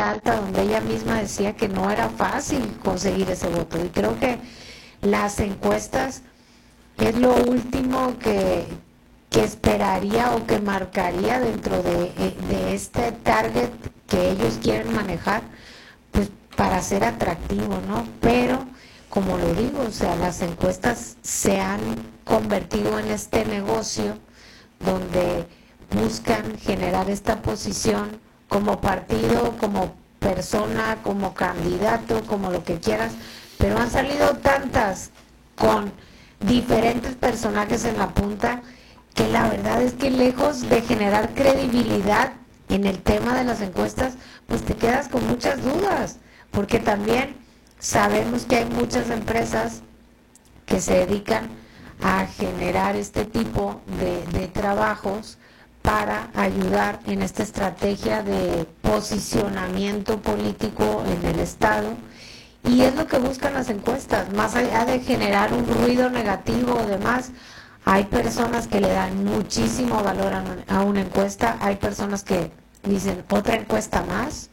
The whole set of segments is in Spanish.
cifra alta donde ella misma decía que no era fácil conseguir ese voto. Y creo que las encuestas es lo último que esperaría o que marcaría dentro de este target que ellos quieren manejar, pues para ser atractivo, ¿no? Pero, como lo digo, o sea, las encuestas se han convertido en este negocio donde buscan generar esta posición como partido, como persona, como candidato, como lo que quieras, pero han salido tantas con diferentes personajes en la punta que la verdad es que lejos de generar credibilidad en el tema de las encuestas, pues te quedas con muchas dudas, porque también sabemos que hay muchas empresas que se dedican a generar este tipo de trabajos para ayudar en esta estrategia de posicionamiento político en el Estado, y es lo que buscan las encuestas, más allá de generar un ruido negativo o demás. Hay personas que le dan muchísimo valor a una encuesta, hay personas que dicen otra encuesta más.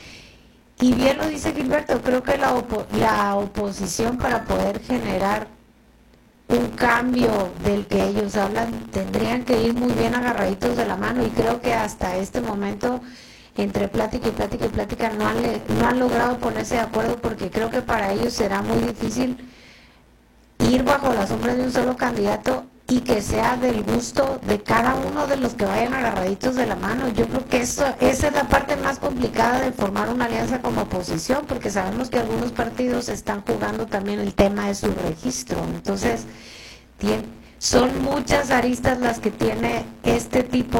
Y bien lo dice Gilberto, creo que la oposición, para poder generar un cambio del que ellos hablan, tendrían que ir muy bien agarraditos de la mano, y creo que hasta este momento, entre plática y plática y plática, no han logrado ponerse de acuerdo, porque creo que para ellos será muy difícil ir bajo la sombra de un solo candidato y que sea del gusto de cada uno de los que vayan agarraditos de la mano. Yo creo que esa es la parte más complicada de formar una alianza como oposición, porque sabemos que algunos partidos están jugando también el tema de su registro. Entonces, son muchas aristas las que tiene este tipo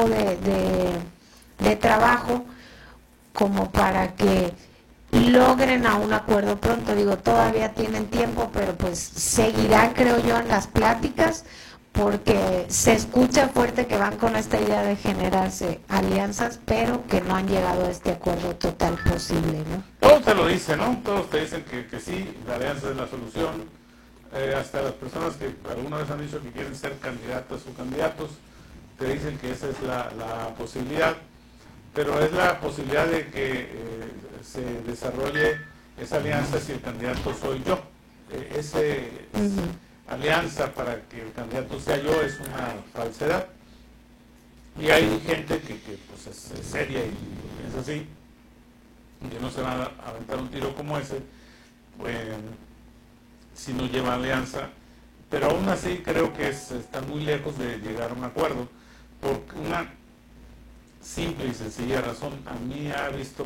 de trabajo como para que logren a un acuerdo pronto. Digo, todavía tienen tiempo, pero pues seguirán, creo yo, en las pláticas, porque se escucha fuerte que van con esta idea de generarse alianzas, pero que no han llegado a este acuerdo total posible, ¿no? Todos te lo dicen, ¿no? Todos te dicen que sí, la alianza es la solución. Hasta las personas que alguna vez han dicho que quieren ser candidatas o candidatos, te dicen que esa es la posibilidad, pero es la posibilidad de que se desarrolle esa alianza si el candidato soy yo. Alianza para que el candidato sea yo es una falsedad, y hay gente que pues es seria y piensa así, y que no se va a aventar un tiro como ese si no lleva alianza, pero aún así creo que está muy lejos de llegar a un acuerdo, porque una simple y sencilla razón. A mí he visto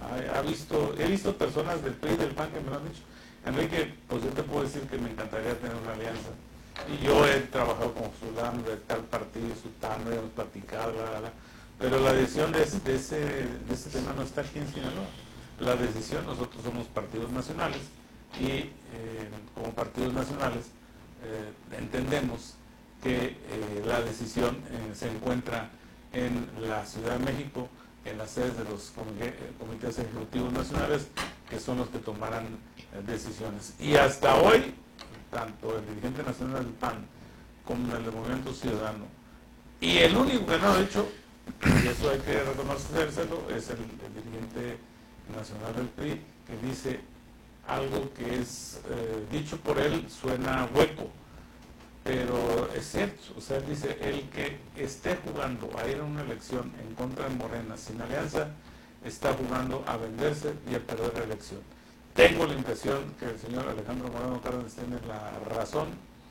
personas del PRI y del PAN que me lo han dicho: Enrique, pues yo te puedo decir que me encantaría tener una alianza, y yo he trabajado con fulano de tal partido, sultano, hemos platicado, pero la decisión de ese tema no está aquí en Sinaloa. La decisión, nosotros somos partidos nacionales, y como partidos nacionales entendemos que la decisión se encuentra en la Ciudad de México, en las sedes de los comités ejecutivos nacionales, que son los que tomarán decisiones. Y hasta hoy, tanto el dirigente nacional del PAN como el del Movimiento Ciudadano, y el único que no lo ha hecho, y eso hay que reconocérselo, es el dirigente nacional del PRI, que dice algo que es dicho por él, suena hueco, pero es cierto. O sea, él dice: el que esté jugando a ir a una elección en contra de Morena sin alianza, está jugando a venderse y a perder la elección. Tengo la impresión que el señor Alejandro Moreno Cárdenas tiene la razón,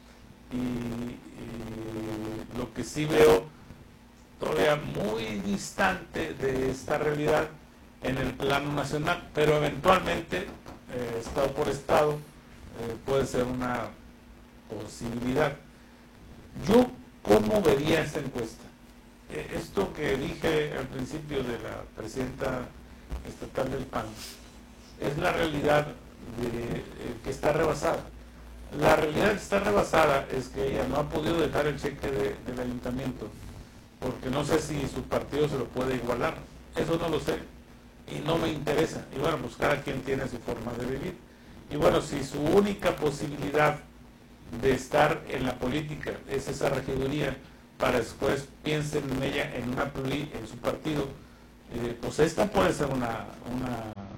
y lo que sí veo todavía muy distante de esta realidad en el plano nacional, pero eventualmente, estado por estado, puede ser una posibilidad. Yo, ¿cómo vería esta encuesta? Esto que dije al principio de la presidenta estatal del PAN es la realidad que está rebasada. La realidad que está rebasada es que ella no ha podido dejar el cheque del ayuntamiento, porque no sé si su partido se lo puede igualar. Eso no lo sé y no me interesa. Y bueno, pues cada quien tiene su forma de vivir. Y bueno, si su única posibilidad de estar en la política es esa regiduría, para después piensen en ella, en una pluri, en su partido, pues esta puede ser una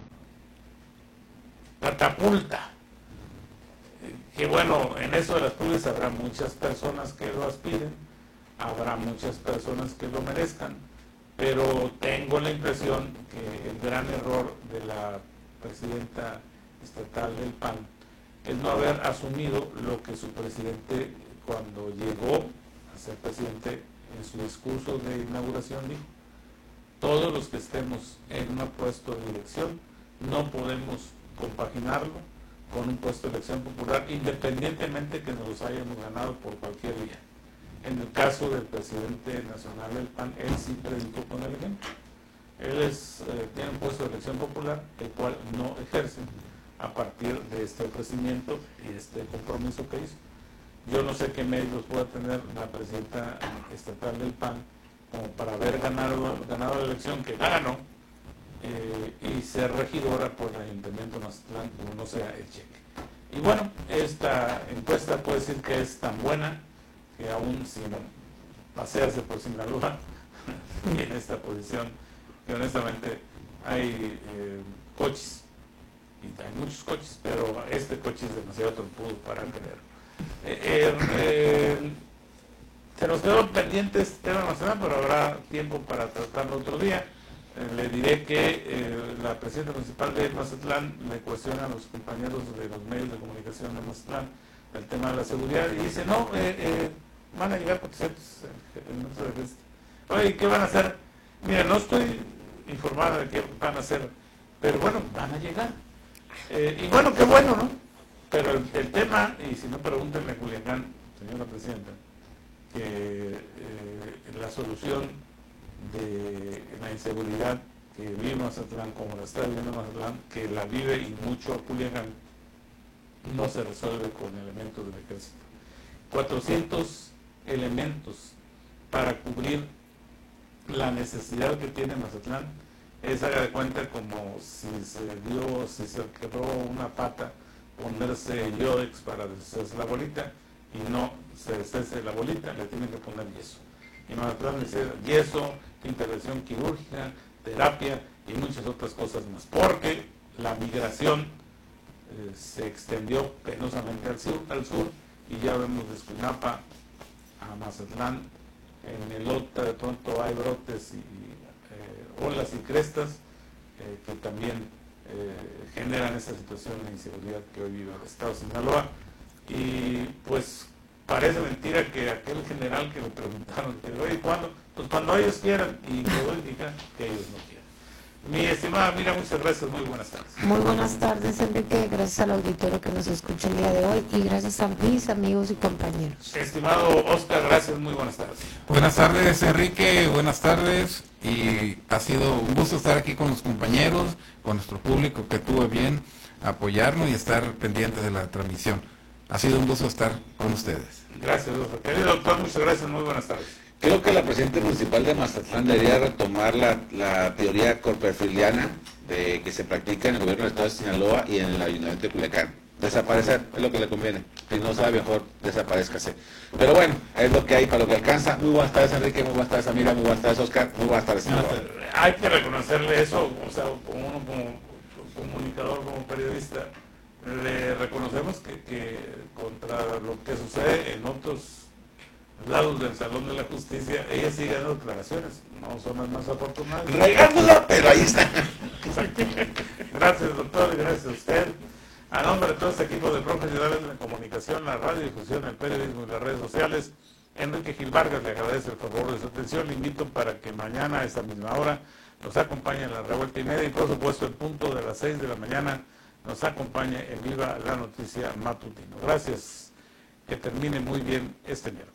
catapulta. Que bueno, en eso de las públicas habrá muchas personas que lo aspiren, habrá muchas personas que lo merezcan, pero tengo la impresión que el gran error de la presidenta estatal del PAN es no haber asumido lo que su presidente, cuando llegó a ser presidente, en su discurso de inauguración dijo: todos los que estemos en un puesto de dirección no podemos compaginarlo con un puesto de elección popular, independientemente que nos los hayamos ganado por cualquier vía. En el caso del presidente nacional del PAN, él sí predicó con el ejemplo. Él tiene un puesto de elección popular, el cual no ejerce a partir de este ofrecimiento y este compromiso que hizo. Yo no sé qué medios pueda tener la presidenta estatal del PAN como para haber ganado la elección, que la ganó, y ser regidora por el Ayuntamiento de Mazatlán, como no sea el cheque. Y bueno, esta encuesta puede decir que es tan buena que aún sin pasearse por Sinaloa y en esta posición, que honestamente hay coches, y hay muchos coches, pero este coche es demasiado trompudo para creer. Se nos quedó pendiente este tema nacional, pero habrá tiempo para tratarlo otro día. Le diré que la presidenta municipal de Mazatlán le cuestiona a los compañeros de los medios de comunicación de Mazatlán el tema de la seguridad y dice: no, van a llegar 400 en nuestro ejército. Oye, ¿qué van a hacer? Mira, no estoy informada de qué van a hacer, pero bueno, van a llegar. Y bueno, qué bueno, ¿no? Pero el tema, y si no, pregúntenle a Culiacán, señora presidenta, que la solución de la inseguridad que vive Mazatlán, como la está viviendo Mazatlán, que la vive y mucho a Culiacán, no se resuelve con elementos del ejército. 400 elementos para cubrir la necesidad que tiene Mazatlán es, haga de cuenta, como si se quebró una pata, ponerse Yodex para deshacerse la bolita, y no se deshace la bolita, le tienen que poner yeso. Y Mazatlán necesita yeso, intervención quirúrgica, terapia y muchas otras cosas más, porque la migración se extendió penosamente al sur, y ya vemos de Escuinapa a Mazatlán, en el Ota de pronto hay brotes y olas y crestas que también generan esa situación de inseguridad que hoy vive el estado de Sinaloa. Y pues parece mentira que aquel general que le preguntaron, oye, ¿cuándo? Pues cuando ellos quieran, y luego indica que ellos no quieran. Mi estimada Mira, muchas gracias, muy buenas tardes. Muy buenas tardes, Enrique, gracias al auditorio que nos escucha el día de hoy y gracias a mis amigos y compañeros. Estimado Oscar, gracias, muy buenas tardes. Buenas tardes, Enrique, buenas tardes, y ha sido un gusto estar aquí con los compañeros, con nuestro público que tuvo bien apoyarnos y estar pendientes de la transmisión. Ha sido un gusto estar con ustedes. Gracias, doctor. Querido doctor, muchas gracias, muy buenas tardes. Creo que la presidenta municipal de Mazatlán debería retomar la teoría corporafiliana que se practica en el gobierno del estado de Sinaloa y en el ayuntamiento de Culiacán. Desaparecer es lo que le conviene. Si no sabe, mejor desaparezcase. Pero bueno, es lo que hay para lo que alcanza. Muy buenas tardes, Enrique, muy buenas tardes, Amira, muy buenas tardes, Oscar, muy buenas tardes, Sinaloa. Hay que reconocerle eso, o sea, como uno como comunicador, como periodista, le reconocemos que contra lo que sucede en otros lados del Salón de la Justicia, ella sigue dando declaraciones, no son las más afortunadas. Regándola, pero ahí está. Gracias, doctor, y gracias a usted. A nombre de todo este equipo de profesionales de la comunicación, la radiodifusión, el periodismo y las redes sociales, Enrique Gil Vargas le agradece el favor de su atención. Le invito para que mañana a esta misma hora nos acompañe en la Revuelta y Media, y por supuesto el punto de las 6 de la mañana nos acompañe en Viva la Noticia Matutino. Gracias, que termine muy bien este miércoles.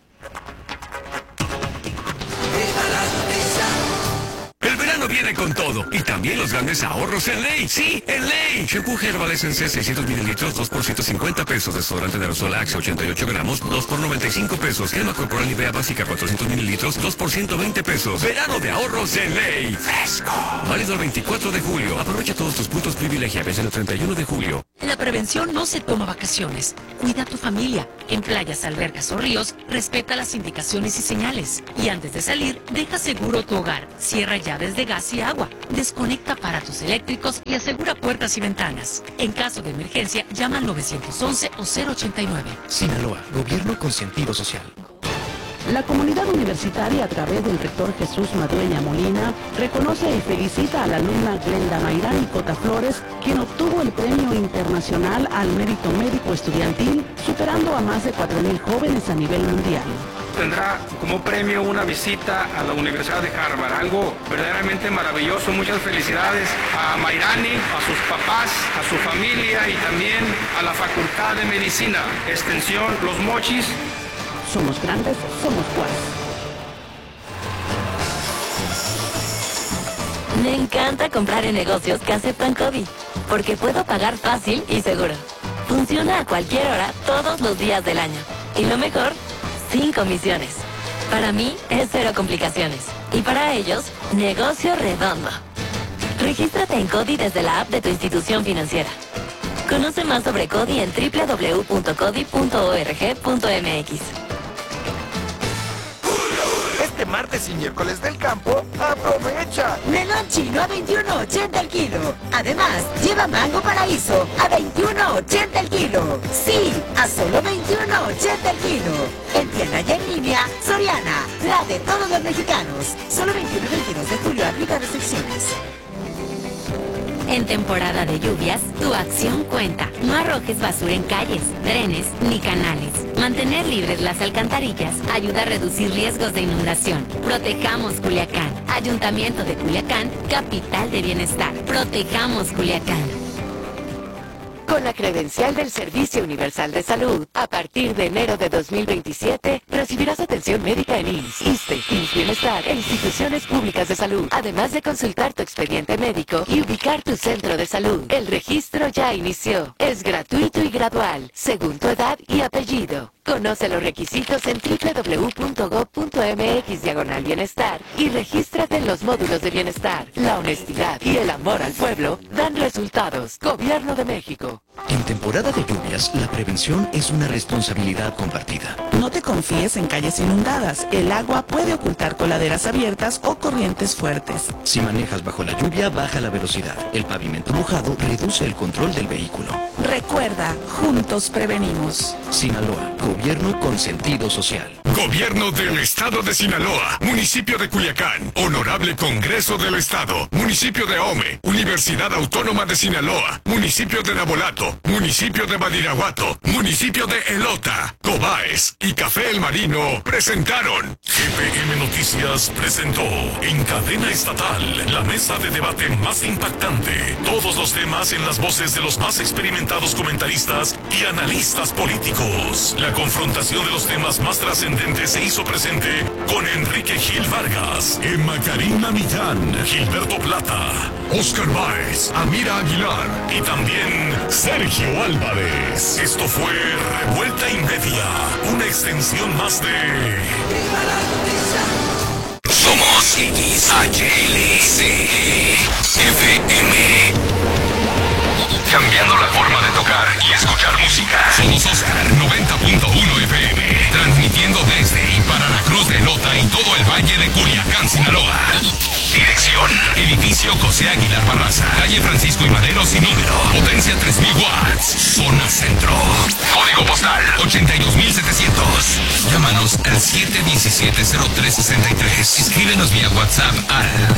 El verano viene con todo, y también los grandes ahorros en Ley. Sí, en Ley. Shampoo Herbal Essence 600 mililitros, 2 por 150 pesos. Desodorante de aerosol Axe 88 gramos, 2 por 95 pesos. Crema corporal Nivea básica 400 mililitros, 2 por 120 pesos. Verano de ahorros en Ley. Fresco. Válido el 24 de julio. Aprovecha todos tus puntos privilegiables en el 31 de julio. La prevención no se toma vacaciones. Cuida a tu familia. En playas, albercas o ríos, respeta las indicaciones y señales. Y antes de salir, deja seguro tu hogar. Cierra llaves de gas y agua. Desconecta aparatos eléctricos y asegura puertas y ventanas. En caso de emergencia, llama al 911 o 089. Sinaloa, gobierno con sentido social. La comunidad universitaria, a través del rector Jesús Madueña Molina, reconoce y felicita a la alumna Glenda Mayrani Cota Flores, quien obtuvo el Premio Internacional al Mérito Médico Estudiantil, superando a más de 4,000 jóvenes a nivel mundial. Tendrá como premio una visita a la Universidad de Harvard, algo verdaderamente maravilloso. Muchas felicidades a Mayrani, a sus papás, a su familia y también a la Facultad de Medicina, Extensión Los Mochis. Somos grandes, somos Juárez. Me encanta comprar en negocios que aceptan CODI, porque puedo pagar fácil y seguro. Funciona a cualquier hora, todos los días del año. Y lo mejor, sin comisiones. Para mí es cero complicaciones. Y para ellos, negocio redondo. Regístrate en CODI desde la app de tu institución financiera. Conoce más sobre CODI en www.codi.org.mx. Este martes y miércoles del campo, aprovecha. Melón chino a 21.80 el kilo. Además, lleva mango paraíso a 21.80 el kilo. Sí, a solo 21.80 el kilo. En tienda y en línea, Soriana, la de todos los mexicanos. Solo 21 y 22 de julio, aplica restricciones. En temporada de lluvias, tu acción cuenta. No arrojes basura en calles, drenes ni canales. Mantener libres las alcantarillas ayuda a reducir riesgos de inundación. Protejamos Culiacán. Ayuntamiento de Culiacán, capital de bienestar. Protejamos Culiacán. Con la credencial del Servicio Universal de Salud, a partir de enero de 2027, recibirás atención médica en IMSS, ISSSTE, IMSS Bienestar e instituciones públicas de salud, además de consultar tu expediente médico y ubicar tu centro de salud. El registro ya inició. Es gratuito y gradual, según tu edad y apellido. Conoce los requisitos en www.gov.mx/bienestar y regístrate en los módulos de bienestar. La honestidad y el amor al pueblo dan resultados. Gobierno de México. En temporada de lluvias, la prevención es una responsabilidad compartida. No te confíes en calles inundadas. El agua puede ocultar coladeras abiertas o corrientes fuertes. Si manejas bajo la lluvia, baja la velocidad. El pavimento mojado reduce el control del vehículo. Recuerda, juntos prevenimos. Sinaloa, gobierno con sentido social. Gobierno del Estado de Sinaloa, Municipio de Culiacán, Honorable Congreso del Estado, Municipio de Ome, Universidad Autónoma de Sinaloa, Municipio de Nabolato, Municipio de Badiraguato, Municipio de Elota, Cobaes y Café El Marino presentaron. GPM Noticias presentó en cadena estatal la mesa de debate más impactante. Todos los temas en las voces de los más experimentados comentaristas y analistas políticos. La confrontación de los temas más trascendentes se hizo presente con Enrique Gil Vargas, Emma Karina Millán, Gilberto Plata, Oscar Báez, Amira Aguilar y también Sergio Álvarez. Esto fue Revuelta y Media, una extensión más de... Somos XHLC FM. Cambiando la forma de tocar y escuchar música. Somos Oscar 90.1 FM. Transmitiendo desde y para la Cruz de Elota y todo el Valle de Culiacán, Sinaloa. Dirección: Edificio José Aguilar Barraza, calle Francisco y Madero sin número. Potencia 3000 watts. Zona Centro. Código postal 82700. Llámanos al 717-0363. Escríbenos vía WhatsApp al